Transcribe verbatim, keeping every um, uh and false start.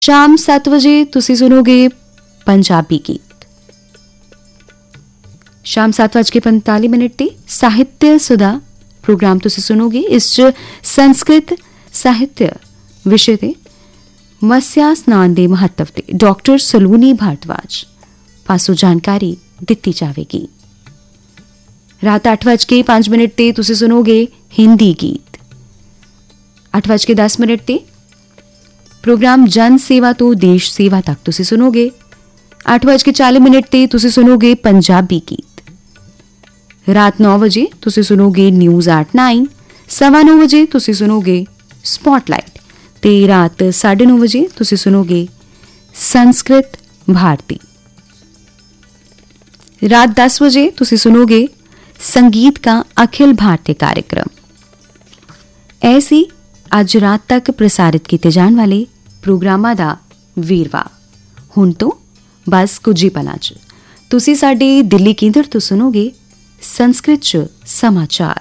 शाम सत्त बजे तुसी सुनोगे पंजाबी गीत। शाम सत्त बज के पंताली मिनट ते साहित्य सुधा प्रोग्राम तुसी सुनोगे। इस च संस्कृत साहित्य विषय ते मत्स्या स्नान दे महत्व ते डॉक्टर सलोनी भारद्वाज पासों जानकारी दिती जाएगी। रात अठ बज के पांच मिनट ते तुसी सुनोगे हिंदी गीत। अठ बज के दस मिनट ते प्रोग्राम जन सेवा तो देश सेवा तक तुसी सुनोगे। अठ बज के चालीस मिनट ते तुसी सुनोगे पंजाबी गीत। रात नौ बजे तुसी सुनोगे न्यूज एट नाइन। सवा नौ बजे तुसी सुनोगे स्पॉटलाइट ते रात साढ़े नौ बजे तुसी सुनोगे संस्कृत भारती। रात दस बजे तुसी सुनोगे संगीत का अखिल भारतीय कार्यक्रम। ऐसी ਅੱਜ रात तक प्रसारित किए जाने वाले प्रोग्रामां दा ਵੇਰਵਾ। हुण तो बस कुछ ही पलां च तुसी साडे दिल्ली केंद्र तो सुनोगे संस्कृत च समाचार।